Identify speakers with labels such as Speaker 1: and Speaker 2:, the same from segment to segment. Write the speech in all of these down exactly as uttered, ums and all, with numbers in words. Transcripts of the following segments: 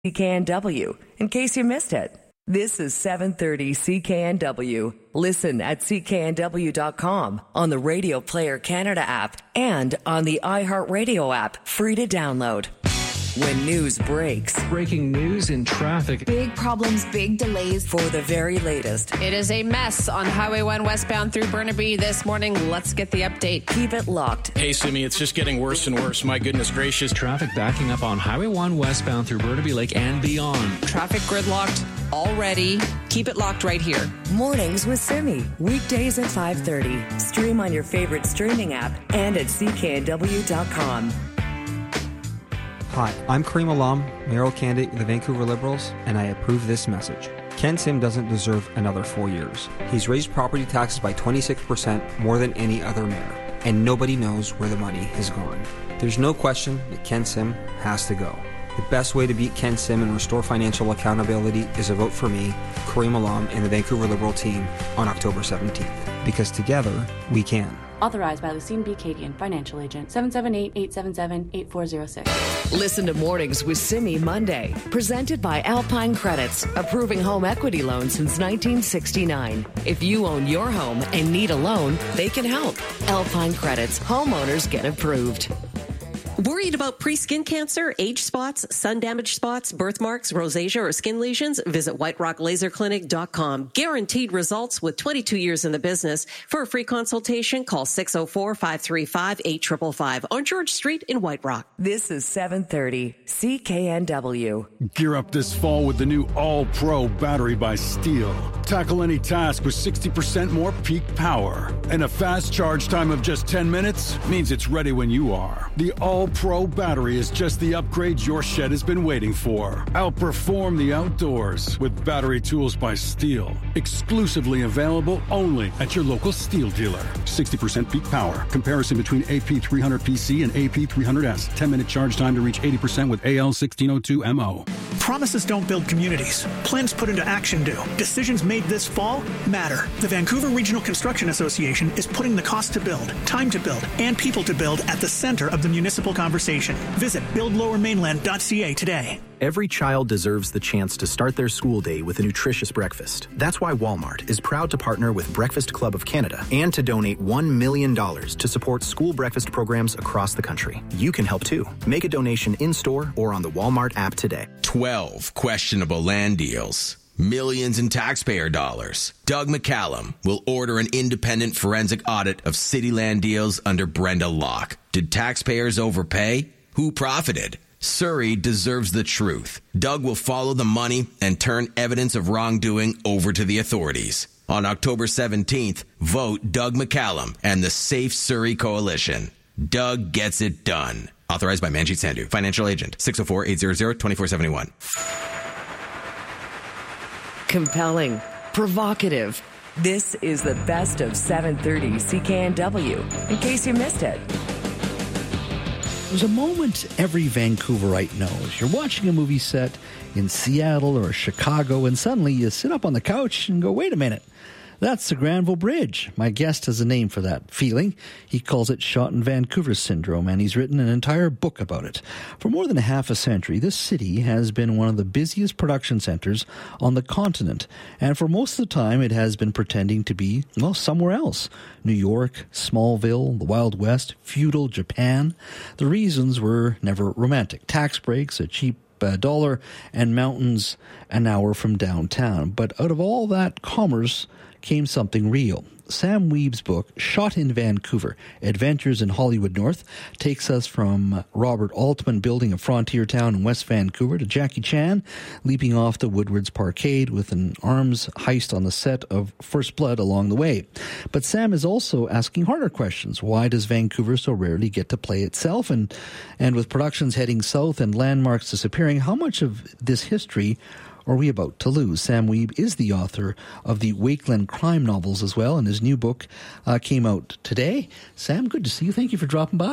Speaker 1: C K N W, in case you missed it. This is seven thirty C K N W. Listen at C K N W dot com, on the Radio Player Canada app, and on the iHeartRadio app, free to download. When news breaks.
Speaker 2: Breaking news in traffic.
Speaker 3: Big problems, big delays.
Speaker 1: For the very latest.
Speaker 4: It is a mess on Highway one westbound through Burnaby this morning. Let's get the update.
Speaker 1: Keep it locked.
Speaker 5: Hey, Simi, it's just getting worse and worse. My goodness gracious.
Speaker 2: Traffic backing up on Highway one westbound through Burnaby Lake and beyond.
Speaker 4: Traffic gridlocked already. Keep it locked right here.
Speaker 1: Mornings with Simi. Weekdays at five thirty. Stream on your favorite streaming app and at C K N W dot com.
Speaker 6: Hi, I'm Kareem Alam, mayoral candidate of the Vancouver Liberals, and I approve this message. Ken Sim doesn't deserve another four years. He's raised property taxes by twenty-six percent more than any other mayor, and nobody knows where the money has gone. There's no question that Ken Sim has to go. The best way to beat Ken Sim and restore financial accountability is a vote for me, Kareem Alam, and the Vancouver Liberal team on October seventeenth. Because together, we can.
Speaker 7: Authorized by Lucine B. Cadian, Financial Agent, seven seven eight, eight seven seven, eight four zero six.
Speaker 1: Listen to Mornings with Simi Monday, presented by Alpine Credits, approving home equity loans since nineteen sixty-nine. If you own your home and need a loan, they can help. Alpine Credits, homeowners get approved.
Speaker 8: Worried about pre-skin cancer, age spots, sun-damaged spots, birthmarks, rosacea, or skin lesions? Visit white rock laser clinic dot com. Guaranteed results with twenty-two years in the business. For a free consultation, call six oh four, five three five, eight five five five on George Street in White Rock.
Speaker 1: This is seven thirty C K N W.
Speaker 9: Gear up this fall with the new All-Pro battery by Steel. Tackle any task with sixty percent more peak power. And a fast charge time of just ten minutes means it's ready when you are. The All-Pro battery is just the upgrade your shed has been waiting for. Outperform the outdoors with battery tools by Steel. Exclusively available only at your local Steel dealer. sixty percent peak power. Comparison between A P three hundred P C and A P three hundred S. ten minute charge time to reach eighty percent with A L sixteen oh two M O.
Speaker 10: Promises don't build communities. Plans put into action do. Decisions made this fall matter. The Vancouver Regional Construction Association is putting the cost to build, time to build, and people to build at the center of the municipal conversation. Visit build lower mainland dot c a today.
Speaker 11: Every child deserves the chance to start their school day with a nutritious breakfast. That's why Walmart is proud to partner with Breakfast Club of Canada and to donate one million dollars to support school breakfast programs across the country. You can help too. Make a donation in-store or on the Walmart app today.
Speaker 12: twelve questionable land deals. Millions in taxpayer dollars. Doug McCallum will order an independent forensic audit of city land deals under Brenda Locke. Did taxpayers overpay? Who profited? Surrey deserves the truth. Doug will follow the money and turn evidence of wrongdoing over to the authorities. On October seventeenth, vote Doug McCallum and the Safe Surrey Coalition. Doug gets it done. Authorized by Manjit Sandhu, Financial Agent, six oh four, eight hundred, two four seven one.
Speaker 1: Compelling, provocative. This is the best of seven thirty C K N W, in case you missed it.
Speaker 13: There's a moment every Vancouverite knows. You're watching a movie set in Seattle or Chicago, and suddenly you sit up on the couch and go, wait a minute. That's the Granville Bridge. My guest has a name for that feeling. He calls it Shot in Vancouver syndrome, and he's written an entire book about it. For more than half a century, this city has been one of the busiest production centers on the continent, and for most of the time it has been pretending to be, well, somewhere else. New York, Smallville, the Wild West, feudal Japan. The reasons were never romantic. Tax breaks, a cheap uh, dollar, and mountains an hour from downtown. But out of all that commerce came something real. Sam Weeb's book, Shot in Vancouver, Adventures in Hollywood North, takes us from Robert Altman building a frontier town in West Vancouver to Jackie Chan leaping off the Woodward's Parkade with an arms heist on the set of First Blood along the way. But Sam is also asking harder questions. Why does Vancouver so rarely get to play itself? And, and with productions heading south and landmarks disappearing, how much of this history are we about to lose? Sam Weeb is the author of the Wakeland crime novels as well, and his new book uh, came out today. Sam, good to see you. Thank you for dropping by.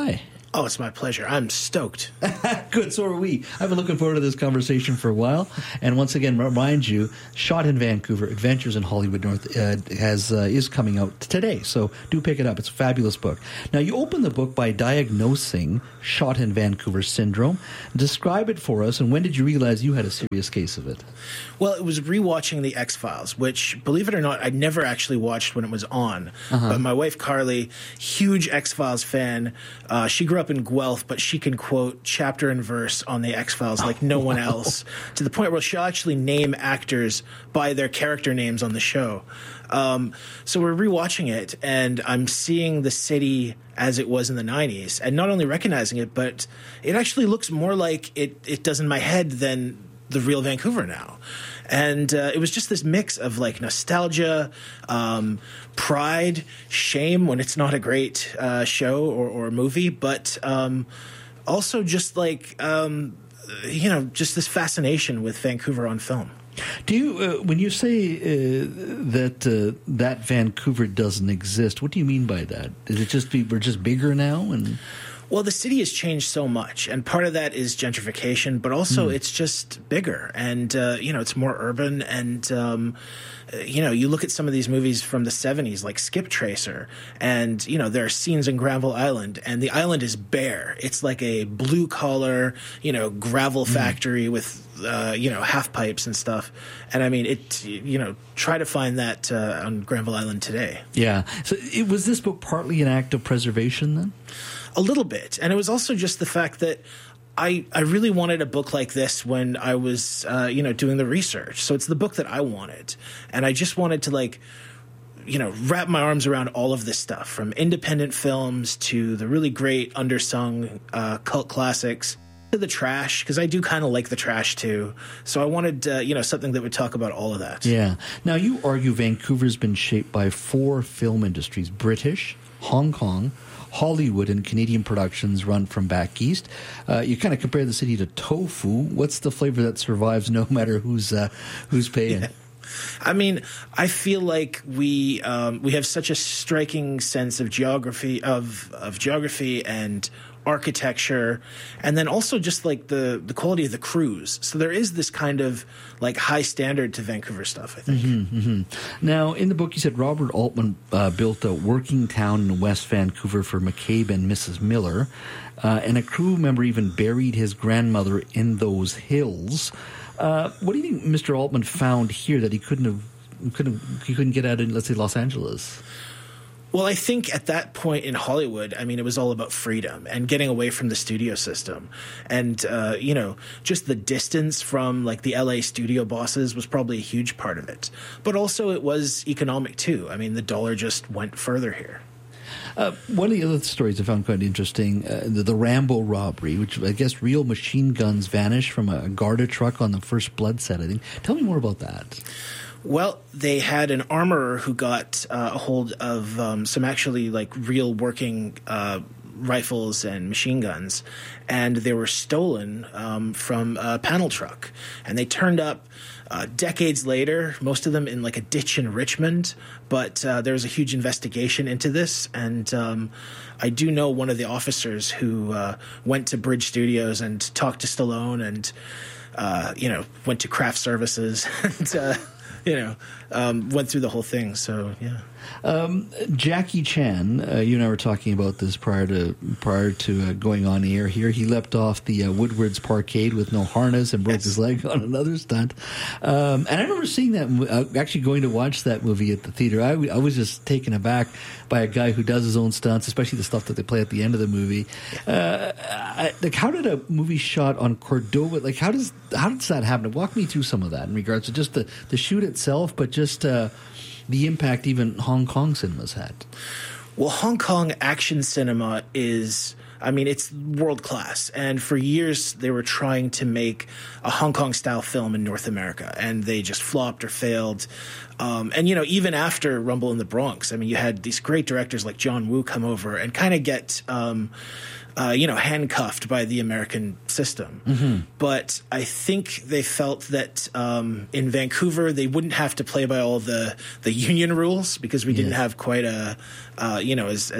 Speaker 14: Oh, it's my pleasure. I'm stoked.
Speaker 13: Good, so are we. I've been looking forward to this conversation for a while. And once again, remind you, Shot in Vancouver, Adventures in Hollywood North uh, has uh, is coming out today. So do pick it up. It's a fabulous book. Now, you open the book by diagnosing Shot in Vancouver syndrome. Describe it for us, and when did you realize you had a serious case of it?
Speaker 14: Well, it was rewatching The X-Files, which, believe it or not, I never actually watched when it was on.
Speaker 13: Uh-huh.
Speaker 14: But my wife, Carly, huge X-Files fan. Uh, she grew up in Guelph, but she can quote chapter and verse on The X-Files like no one else, to the point where she'll actually name actors by their character names on the show. Um, so we're rewatching it, and I'm seeing the city as it was in the nineties, and not only recognizing it, but it actually looks more like it, it does in my head than the real Vancouver now. And uh, it was just this mix of like nostalgia, um, pride, shame when it's not a great uh, show or, or movie, but um, also just like, um, you know, just this fascination with Vancouver on film.
Speaker 13: Do you, uh, when you say uh, that uh, that Vancouver doesn't exist, what do you mean by that? Is it just be, we're just bigger now? And
Speaker 14: Well, the city has changed so much, and part of that is gentrification, but also mm. it's just bigger, and uh, you know, it's more urban. And um, you know, you look at some of these movies from the seventies, like Skip Tracer, and you know, there are scenes in Granville Island, and the island is bare. It's like a blue collar, you know, gravel mm. factory with uh, you know, half pipes and stuff. And I mean, it. You know, try to find that uh, on Granville Island today.
Speaker 13: Yeah. So, it, was this book partly an act of preservation then?
Speaker 14: A little bit. And it was also just the fact that I, I really wanted a book like this when I was, uh, you know, doing the research. So it's the book that I wanted. And I just wanted to, like, you know, wrap my arms around all of this stuff, from independent films to the really great undersung uh, cult classics to the trash, because I do kind of like the trash too. So I wanted, uh, you know, something that would talk about all of that.
Speaker 13: Yeah. Now, you argue Vancouver's been shaped by four film industries: British, Hong Kong, Hollywood, and Canadian productions run from back east. Uh, you kind of compare the city to tofu. What's the flavor that survives no matter who's uh, who's paying?
Speaker 14: Yeah. I mean, I feel like we um, we have such a striking sense of geography of of geography and architecture, and then also just like the the quality of the crews. So there is this kind of like high standard to Vancouver stuff, I think.
Speaker 13: Mm-hmm, mm-hmm. Now, in the book, you said Robert Altman uh, built a working town in West Vancouver for McCabe and Missus Miller, uh, and a crew member even buried his grandmother in those hills. Uh, what do you think Mister Altman found here that he couldn't have couldn't he couldn't get out in, let's say, Los Angeles?
Speaker 14: Well, I think at that point in Hollywood, I mean, it was all about freedom and getting away from the studio system. And, uh, you know, just the distance from, like, the L A studio bosses was probably a huge part of it. But also it was economic, too. I mean, the dollar just went further here.
Speaker 13: Uh, one of the other stories I found quite interesting, uh, the, the Rambo robbery, which I guess real machine guns vanished from a Garda truck on the First Blood set, I think. Tell me more about that.
Speaker 14: Well, they had an armorer who got uh, a hold of um, some actually like real working uh, rifles and machine guns, and they were stolen um, from a panel truck. And they turned up uh, decades later, most of them in like a ditch in Richmond. But uh, there was a huge investigation into this, and um, I do know one of the officers who uh, went to Bridge Studios and talked to Stallone, and uh, you know, went to craft services and. Uh, You know, um, went through the whole thing. So yeah.
Speaker 13: Um, Jackie Chan, uh, you and I were talking about this prior to prior to uh, going on air here. He leapt off the uh, Woodward's Parkade with no harness and broke yes. his leg on another stunt. Um, and I remember seeing that, uh, actually going to watch that movie at the theater. I, I was just taken aback by a guy who does his own stunts, especially the stuff that they play at the end of the movie. Uh, I, like, how did a movie shot on Cordova? Like, how does how does that happen? Walk me through some of that in regards to just the the shoot itself, but just. Uh, the impact even Hong Kong cinemas had.
Speaker 14: Well, Hong Kong action cinema is, I mean, it's world class. And for years, they were trying to make a Hong Kong style film in North America, and they just flopped or failed. Um, and, you know, even after Rumble in the Bronx, I mean, you had these great directors like John Woo come over and kind of get, um, uh, you know, handcuffed by the American system.
Speaker 13: Mm-hmm.
Speaker 14: But I think they felt that um, in Vancouver, they wouldn't have to play by all the, the union rules, because we didn't
Speaker 13: yeah.
Speaker 14: have quite a, uh, you know, as, as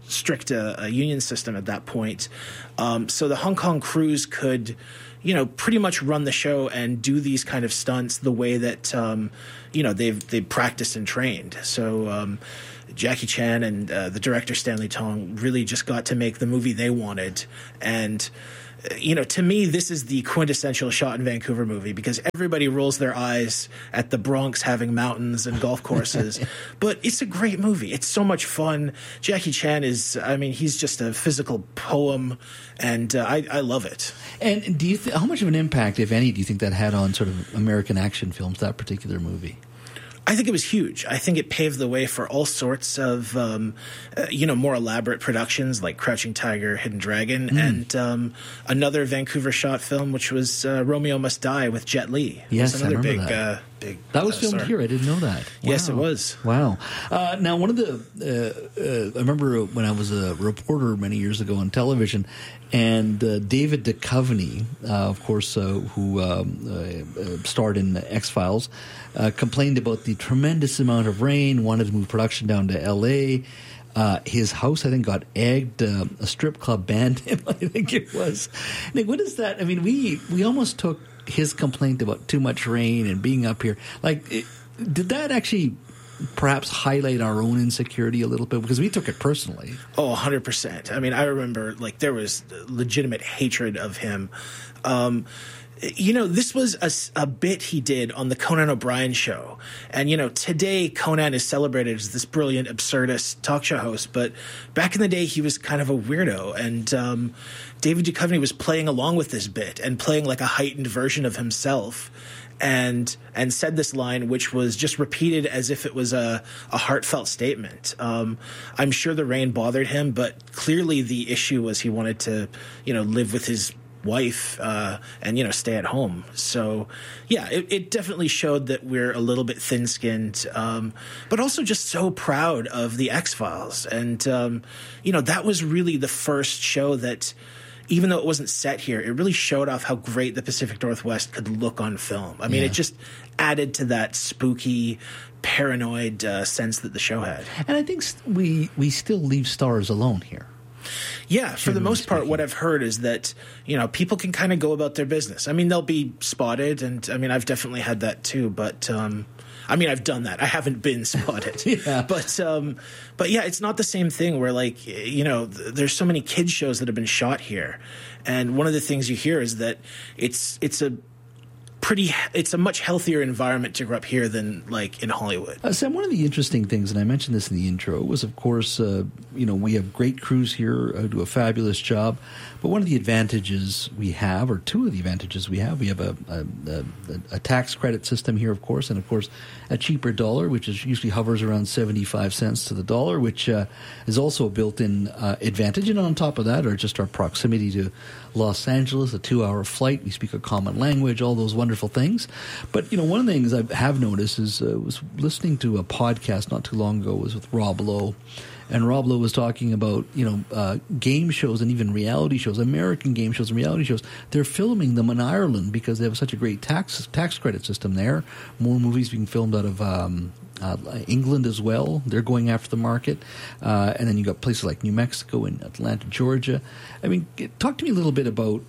Speaker 14: strict a, a union system at that point. Um, so the Hong Kong crews could, you know, pretty much run the show and do these kind of stunts the way that, um, you know, they've they've practiced and trained. So um, Jackie Chan and uh, the director Stanley Tong really just got to make the movie they wanted. And you know, to me, this is the quintessential shot in Vancouver movie, because everybody rolls their eyes at the Bronx having mountains and golf courses. But it's a great movie. It's so much fun. Jackie Chan is, I mean, he's just a physical poem, and uh, I, I love it.
Speaker 13: And do you th- how much of an impact, if any, do you think that had on sort of American action films, that particular movie?
Speaker 14: I think it was huge. I think it paved the way for all sorts of, um, uh, you know, more elaborate productions like Crouching Tiger, Hidden Dragon, mm. and um, another Vancouver shot film, which was uh, Romeo Must Die with Jet Li.
Speaker 13: Yes,
Speaker 14: another
Speaker 13: I remember
Speaker 14: big,
Speaker 13: that.
Speaker 14: Uh, big.
Speaker 13: That was
Speaker 14: uh,
Speaker 13: filmed
Speaker 14: star.
Speaker 13: here. I didn't know that. Wow.
Speaker 14: Yes, it was.
Speaker 13: Wow. Uh, now, one of the, uh, uh, I remember when I was a reporter many years ago on television, and uh, David Duchovny, uh, of course, uh, who um, uh, uh, starred in X-Files, uh, complained about the tremendous amount of rain, wanted to move production down to L A. Uh, his house, I think, got egged. Uh, a strip club banned him, I think it was. Nick, what is that? I mean, we, we almost took his complaint about too much rain and being up here. Like, it, did that actually perhaps highlight our own insecurity a little bit? Because we took it personally.
Speaker 14: Oh, one hundred percent. I mean, I remember, like, there was legitimate hatred of him. Um, you know, this was a, a bit he did on the Conan O'Brien show. And, you know, today Conan is celebrated as this brilliant, absurdist talk show host. But back in the day, he was kind of a weirdo. And um, David Duchovny was playing along with this bit and playing like a heightened version of himself. And and said this line, which was just repeated as if it was a, a heartfelt statement. Um, I'm sure the rain bothered him, but clearly the issue was he wanted to, you know, live with his wife uh, and, you know, stay at home. So, yeah, it, it definitely showed that we're a little bit thin-skinned, um, but also just so proud of the X-Files. And, um, you know, that was really the first show that, even though it wasn't set here, it really showed off how great the Pacific Northwest could look on film. I mean, yeah. It just added to that spooky, paranoid uh, sense that the show had.
Speaker 13: And I think we we still leave stars alone here.
Speaker 14: Yeah, for the most part, what I've heard is that, you know, people can kind of go about their business. I mean, they'll be spotted, and I mean, I've definitely had that too, but um, I mean, I've done that. I haven't been spotted.
Speaker 13: yeah.
Speaker 14: But, um, but yeah, it's not the same thing where, like, you know, th- there's so many kids shows that have been shot here. And one of the things you hear is that it's it's a pretty it's a much healthier environment to grow up here than like in Hollywood.
Speaker 13: Uh, Sam, one of the interesting things, and I mentioned this in the intro, was of course uh, you know, we have great crews here who do a fabulous job, but one of the advantages we have, or two of the advantages we have, we have a, a, a, a tax credit system here, of course, and of course a cheaper dollar, which is usually hovers around seventy-five cents to the dollar, which uh, is also a built-in uh, advantage. And on top of that are just our proximity to Los Angeles, a two-hour flight. We speak a common language, all those wonderful things. But, you know, one of the things I have noticed is uh, was listening to a podcast not too long ago was with Rob Lowe. And Rob Lowe was talking about, you know, uh, game shows and even reality shows, American game shows and reality shows. They're filming them in Ireland because they have such a great tax tax credit system there. More movies being filmed out of um, uh, England as well. They're going after the market. Uh, and then you got places like New Mexico and Atlanta, Georgia. I mean, talk to me a little bit about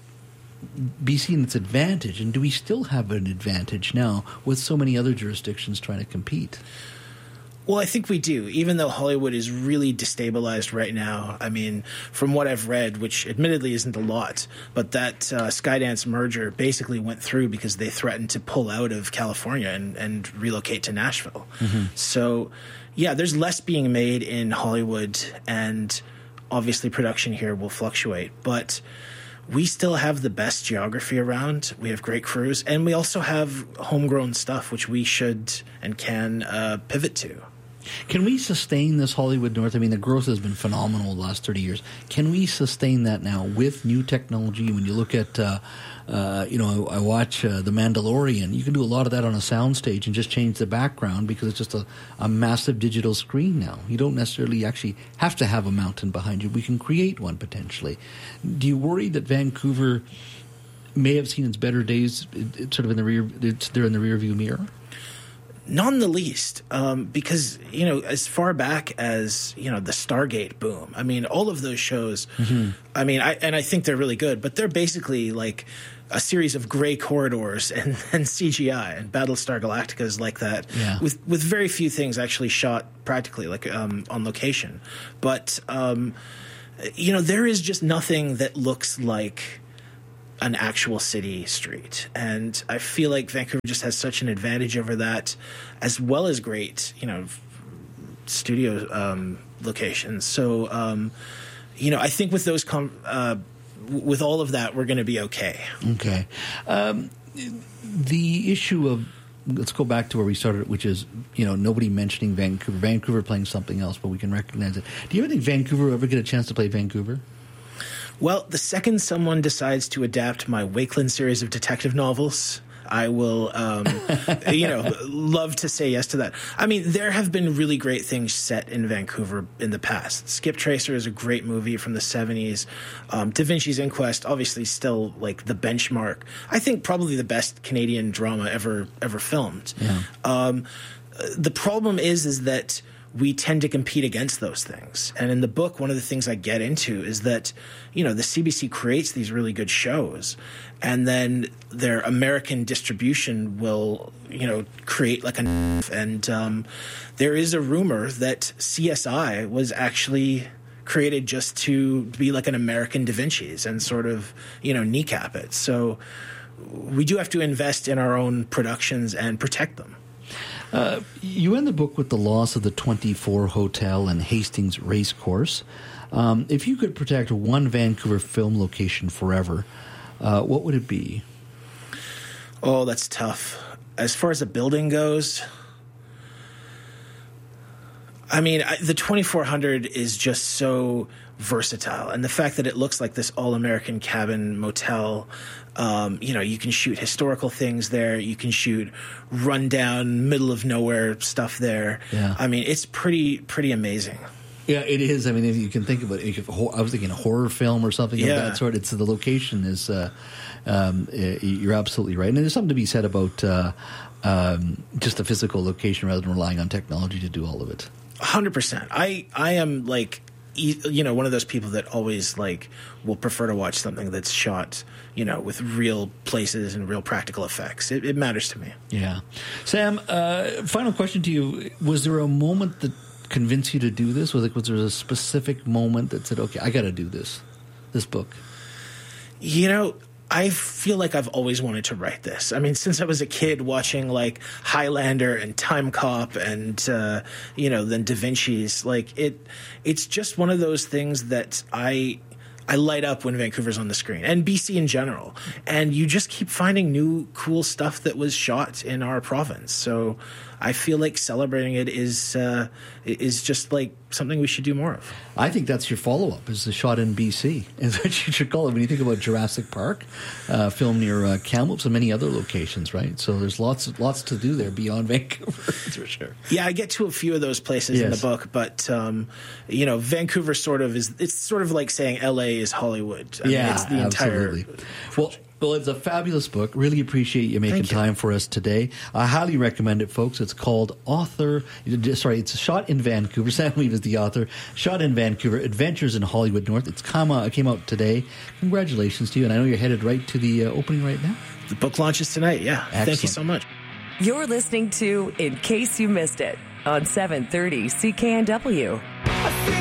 Speaker 13: B C and its advantage. And do we still have an advantage now with so many other jurisdictions trying to compete?
Speaker 14: Well, I think we do, even though Hollywood is really destabilized right now. I mean, from what I've read, which admittedly isn't a lot, but that uh, Skydance merger basically went through because they threatened to pull out of California and, and relocate to Nashville. Mm-hmm. So, yeah, there's less being made in Hollywood, and obviously production here will fluctuate. But we still have the best geography around. We have great crews, and we also have homegrown stuff, which we should and can uh, pivot to.
Speaker 13: Can we sustain this Hollywood North? I mean, the growth has been phenomenal the last thirty years. Can we sustain that now with new technology? When you look at, uh, uh, you know, I, I watch uh, The Mandalorian. You can do a lot of that on a soundstage and just change the background because it's just a, a massive digital screen now. You don't necessarily actually have to have a mountain behind you. We can create one potentially. Do you worry that Vancouver may have seen its better days it, it sort of in the rear, it's, they're in the rear view mirror?
Speaker 14: Not in the least, um, because, you know, as far back as, you know, the Stargate boom, I mean, all of those shows, mm-hmm. I mean, I, and I think they're really good, but they're basically like a series of gray corridors and, and C G I, and Battlestar Galactica is like that,
Speaker 13: yeah.
Speaker 14: with with very few things actually shot practically, like um, on location. But, um, you know, there is just nothing that looks like an actual city street. And I feel like Vancouver just has such an advantage over that, as well as great, you know, studio um, locations. So, um, you know, I think with those, com- uh, with all of that, we're going to be okay.
Speaker 13: Okay. Um, the issue of, let's go back to where we started, which is, you know, nobody mentioning Vancouver, Vancouver playing something else, but we can recognize it. Do you ever think Vancouver will ever get a chance to play Vancouver?
Speaker 14: Well, the second someone decides to adapt my Wakeland series of detective novels, I will, um, you know, love to say yes to that. I mean, there have been really great things set in Vancouver in the past. Skip Tracer is a great movie from the seventies. Um, Da Vinci's Inquest, obviously still like the benchmark. I think probably the best Canadian drama ever ever filmed.
Speaker 13: Yeah.
Speaker 14: Um, the problem is, is that we tend to compete against those things. And in the book, one of the things I get into is that, you know, the C B C creates these really good shows, and then their American distribution will, you know, create like a and um, there is a rumor that C S I was actually created just to be like an American Da Vinci's and sort of, you know, kneecap it. So we do have to invest in our own productions and protect them.
Speaker 13: Uh, you end the book with the loss of the twenty-four Hotel and Hastings Racecourse. Um, if you could protect one Vancouver film location forever, uh, what would it be?
Speaker 14: Oh, that's tough. As far as a building goes, I mean, I, the twenty-four hundred is just so versatile. And the fact that it looks like this all-American cabin motel, um, you know, you can shoot historical things there. You can shoot rundown, middle-of-nowhere stuff there.
Speaker 13: Yeah.
Speaker 14: I mean, it's pretty pretty amazing.
Speaker 13: Yeah, it is. I mean, if you can think of it, if I was thinking a horror film or something
Speaker 14: yeah.
Speaker 13: of that sort. It's the location is. Uh, um, you're absolutely right, and there's something to be said about uh, um, just the physical location rather than relying on technology to do all of it.
Speaker 14: one hundred percent. I I am like, you know, one of those people that always like will prefer to watch something that's shot, you know, with real places and real practical effects. It, it matters to me.
Speaker 13: Yeah, Sam. Uh, final question to you: was there a moment that convinced you to do this? Was like, was there a specific moment that said, "Okay, I got to do this, this book"?
Speaker 14: You know, I feel like I've always wanted to write this. I mean, since I was a kid watching like Highlander and Time Cop and, uh, you know, then Da Vinci's, like it, it's just one of those things that I, I light up when Vancouver's on the screen, and B C in general. And you just keep finding new cool stuff that was shot in our province. So I feel like celebrating it is uh, is just like something we should do more of.
Speaker 13: I think that's your follow-up, is the shot in B C. Is what you should call it. When you think about Jurassic Park, uh, filmed near uh, Kamloops and many other locations, right? So there's lots lots to do there beyond Vancouver, for sure.
Speaker 14: Yeah, I get to a few of those places yes. in the book, but, um, you know, Vancouver sort of is, it's sort of like saying L A is Hollywood. I
Speaker 13: yeah,
Speaker 14: mean, it's the
Speaker 13: absolutely.
Speaker 14: Entire
Speaker 13: well, Well, it's a fabulous book. Really appreciate you making
Speaker 14: Thank you.
Speaker 13: time for us today. I highly recommend it, folks. It's called Author. Sorry, it's Shot in Vancouver. Sam Weave is the author. Shot in Vancouver: Adventures in Hollywood North. It's come, uh, came out today. Congratulations to you. And I know you're headed right to the uh, opening right now.
Speaker 14: The book launches tonight. Yeah.
Speaker 13: Excellent.
Speaker 14: Thank you so much.
Speaker 1: You're listening to In Case You Missed It on seven thirty C K N W.